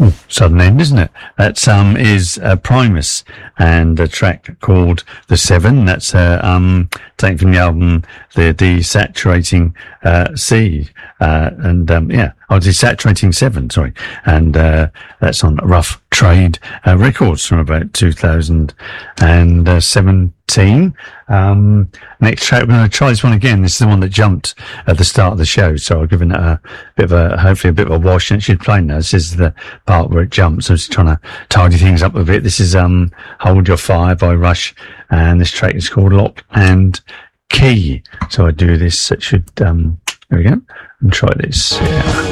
Sudden end, isn't it? That is Primus and a track called The Seven. That's taken from the album The Desaturating Sea. Desaturating Seven, sorry. And that's on Rough Trade Records from about 2017. Next track, we're going to try this one again. This is the one that jumped at the start of the show, so I've given it hopefully a bit of a wash, and it should play now. This is the part where it jumps. I'm just trying to tidy things up a bit. This is Hold Your Fire by Rush, and this track is called Lock and Key. So I do this, it should, there we go, and try this. Yeah.